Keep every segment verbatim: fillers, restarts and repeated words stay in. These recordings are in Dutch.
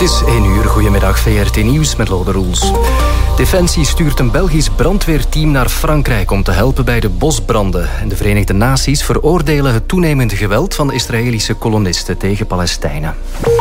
is één uur. Goedemiddag, V R T Nieuws met Lode Roels. Defensie stuurt een Belgisch brandweerteam naar Frankrijk om te helpen bij de bosbranden. En de Verenigde Naties veroordelen het toenemende geweld van de Israëlische kolonisten tegen Palestijnen.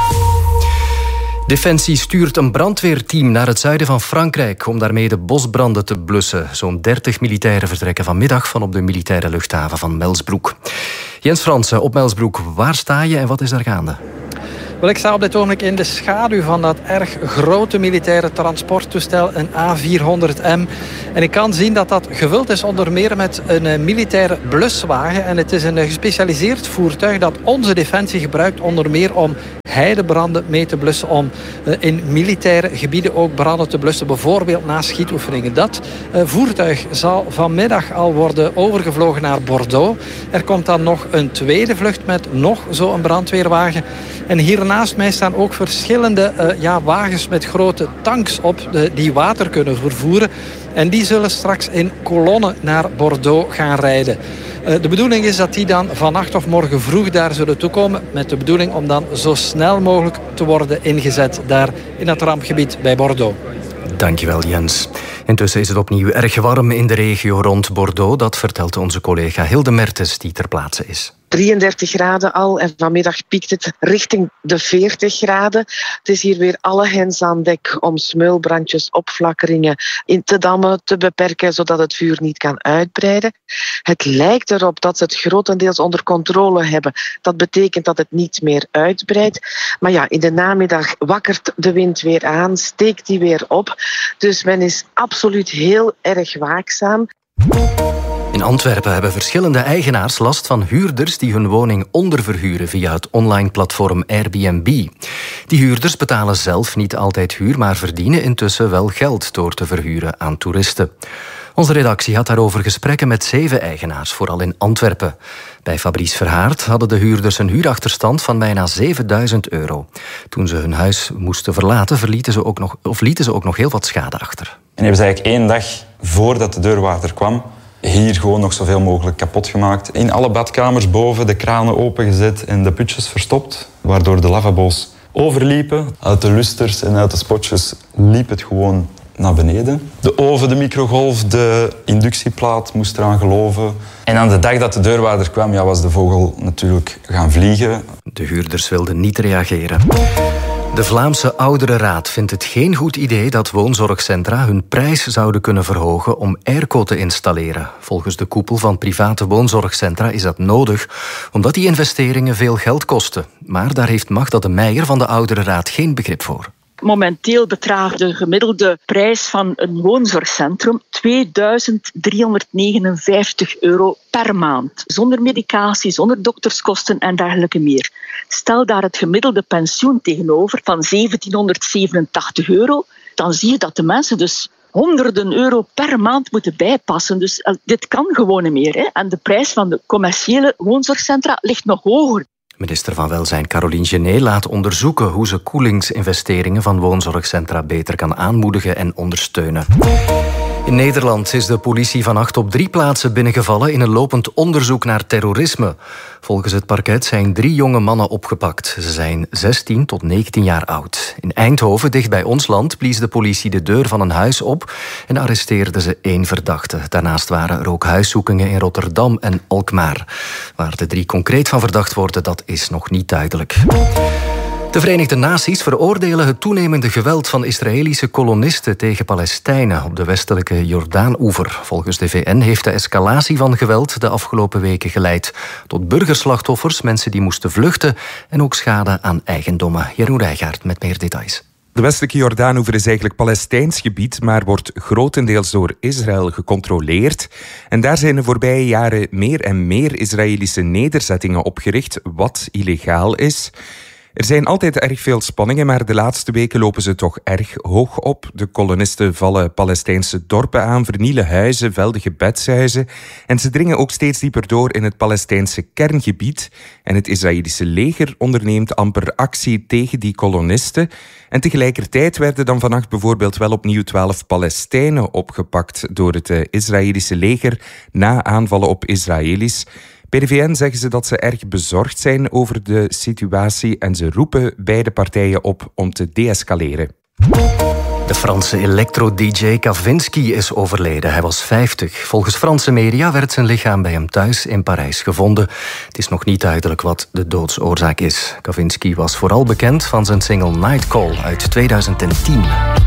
Defensie stuurt een brandweerteam naar het zuiden van Frankrijk om daarmee de bosbranden te blussen. Zo'n dertig militairen vertrekken vanmiddag van op de militaire luchthaven van Melsbroek. Jens Fransen, op Melsbroek, waar sta je en wat is daar gaande? Wel, ik sta op dit ogenblik in de schaduw van dat erg grote militaire transporttoestel, een A vierhonderd M. En ik kan zien dat dat gevuld is onder meer met een militaire bluswagen. En het is een gespecialiseerd voertuig dat onze defensie gebruikt onder meer om heidebranden mee te blussen, om in militaire gebieden ook branden te blussen, bijvoorbeeld na schietoefeningen. Dat voertuig zal vanmiddag al worden overgevlogen naar Bordeaux. Er komt dan nog een tweede vlucht met nog zo'n brandweerwagen. En hier naast mij staan ook verschillende uh, ja, wagens met grote tanks op uh, die water kunnen vervoeren. En die zullen straks in kolonnen naar Bordeaux gaan rijden. Uh, de bedoeling is dat die dan vannacht of morgen vroeg daar zullen toekomen, met de bedoeling om dan zo snel mogelijk te worden ingezet daar in het rampgebied bij Bordeaux. Dankjewel, Jens. Intussen is het opnieuw erg warm in de regio rond Bordeaux. Dat vertelt onze collega Hilde Mertens, die ter plaatse is. drieëndertig graden al en vanmiddag piekt het richting de veertig graden. Het is hier weer alle hens aan dek om smeulbrandjes, opflakkeringen in te dammen, te beperken, zodat het vuur niet kan uitbreiden. Het lijkt erop dat ze het grotendeels onder controle hebben. Dat betekent dat het niet meer uitbreidt. Maar ja, in de namiddag wakkert de wind weer aan, steekt die weer op. Dus men is absoluut heel erg waakzaam. In Antwerpen hebben verschillende eigenaars last van huurders die hun woning onderverhuren via het online platform Airbnb. Die huurders betalen zelf niet altijd huur, maar verdienen intussen wel geld door te verhuren aan toeristen. Onze redactie had daarover gesprekken met zeven eigenaars, vooral in Antwerpen. Bij Fabrice Verhaert hadden de huurders een huurachterstand van bijna zevenduizend euro. Toen ze hun huis moesten verlaten, verlieten ze ook nog, of lieten ze ook nog heel wat schade achter. En hebben ze eigenlijk één dag voordat de deurwater kwam, hier gewoon nog zoveel mogelijk kapot gemaakt. In alle badkamers boven de kranen opengezet en de putjes verstopt, waardoor de lavabo's overliepen. Uit de lusters en uit de spotjes liep het gewoon naar beneden. De oven, de microgolf, de inductieplaat moest eraan geloven. En aan de dag dat de deurwaarder kwam, ja, was de vogel natuurlijk gaan vliegen. De huurders wilden niet reageren. De Vlaamse Ouderenraad vindt het geen goed idee dat woonzorgcentra hun prijs zouden kunnen verhogen om airco te installeren. Volgens de koepel van private woonzorgcentra is dat nodig, omdat die investeringen veel geld kosten. Maar daar heeft Magda de Meijer van de Ouderenraad geen begrip voor. Momenteel bedraagt de gemiddelde prijs van een woonzorgcentrum tweeduizend driehonderdnegenenvijftig euro per maand. Zonder medicatie, zonder dokterskosten en dergelijke meer. Stel daar het gemiddelde pensioen tegenover van zeventienhonderdzevenentachtig euro, dan zie je dat de mensen dus honderden euro per maand moeten bijpassen. Dus uh, dit kan gewoon niet meer. Hè? En de prijs van de commerciële woonzorgcentra ligt nog hoger. Minister van Welzijn Caroline Genet laat onderzoeken hoe ze koelingsinvesteringen van woonzorgcentra beter kan aanmoedigen en ondersteunen. In Nederland is de politie vannacht op drie plaatsen binnengevallen in een lopend onderzoek naar terrorisme. Volgens het parket zijn drie jonge mannen opgepakt. Ze zijn zestien tot negentien jaar oud. In Eindhoven, dicht bij ons land, blies de politie de deur van een huis op en arresteerde ze één verdachte. Daarnaast waren er ook huiszoekingen in Rotterdam en Alkmaar. Waar de drie concreet van verdacht worden, dat is nog niet duidelijk. De Verenigde Naties veroordelen het toenemende geweld van Israëlische kolonisten tegen Palestijnen op de westelijke Jordaan-oever. Volgens de V N heeft de escalatie van geweld de afgelopen weken geleid tot burgerslachtoffers, mensen die moesten vluchten en ook schade aan eigendommen. Jeroen Rijgaard met meer details. De westelijke Jordaan-oever is eigenlijk Palestijns gebied, maar wordt grotendeels door Israël gecontroleerd. En daar zijn de voorbije jaren meer en meer Israëlische nederzettingen opgericht, wat illegaal is. Er zijn altijd erg veel spanningen, maar de laatste weken lopen ze toch erg hoog op. De kolonisten vallen Palestijnse dorpen aan, vernielen huizen, velden gebedshuizen. En ze dringen ook steeds dieper door in het Palestijnse kerngebied. En het Israëlische leger onderneemt amper actie tegen die kolonisten. En tegelijkertijd werden dan vannacht bijvoorbeeld wel opnieuw twaalf Palestijnen opgepakt door het Israëlische leger na aanvallen op Israëli's. Bij de V N zeggen ze dat ze erg bezorgd zijn over de situatie en ze roepen beide partijen op om te deescaleren. De Franse electro-D J Kavinsky is overleden. Hij was vijftig. Volgens Franse media werd zijn lichaam bij hem thuis in Parijs gevonden. Het is nog niet duidelijk wat de doodsoorzaak is. Kavinsky was vooral bekend van zijn single Night Call uit tweeduizend tien.